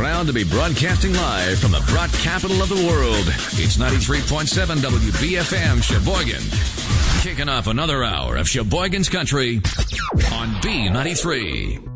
Proud to be broadcasting live from the broad capital of the world. It's 93.7 WBFM Sheboygan. Kicking off another hour of Sheboygan's Country on B93.